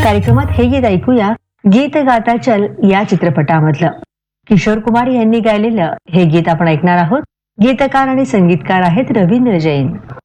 कार्यक्रमात हे गीत ऐकूया, गीत गाता चल या चित्रपटामधलं. किशोर कुमार यांनी गायलेलं हे गीत आपण ऐकणार आहोत. गीतकार आणि संगीतकार आहेत रवींद्र जैन.